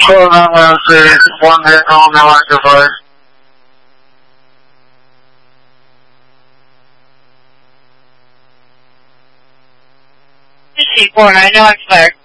Call 916, one hit on the electrified. C49, no expired.